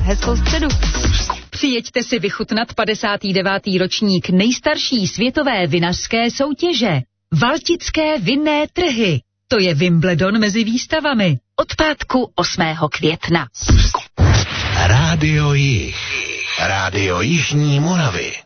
hezkou středu. Přijeďte si vychutnat 59. ročník nejstarší světové vinařské soutěže. Valtické vinné trhy. To je Wimbledon mezi výstavami. Od pátku 8. května. Rádio Jih. Rádio Jižní Moravy.